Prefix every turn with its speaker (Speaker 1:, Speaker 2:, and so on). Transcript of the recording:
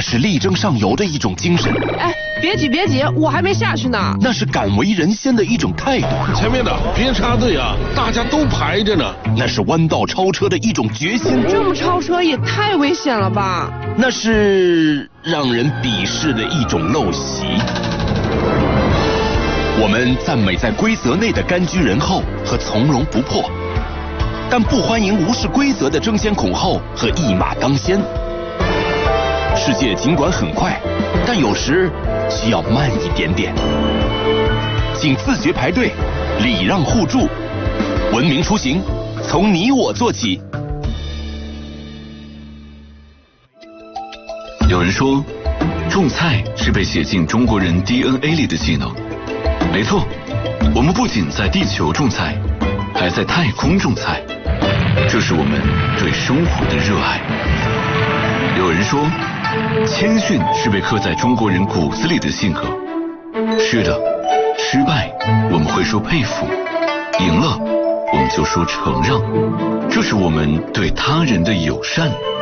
Speaker 1: 是力争上游的一种精神。
Speaker 2: 哎，别急别急，我还没下去呢。
Speaker 1: 那是敢为人先的一种态度。
Speaker 3: 前面的别插队啊，大家都排着呢。
Speaker 1: 那是弯道超车的一种决心。
Speaker 2: 这么超车也太危险了吧？
Speaker 1: 那是让人鄙视的一种陋习。我们赞美在规则内的甘居人后和从容不迫，但不欢迎无视规则的争先恐后和一马当先。世界尽管很快，但有时需要慢一点点。请自觉排队，礼让互助，文明出行，从你我做起。
Speaker 4: 有人说，种菜是被写进中国人 DNA 里的技能。没错，我们不仅在地球种菜，还在太空种菜，这是我们对生活的热爱。有人说，谦逊是被刻在中国人骨子里的性格。是的，失败我们会说佩服，赢了我们就说承让，这是我们对他人的友善。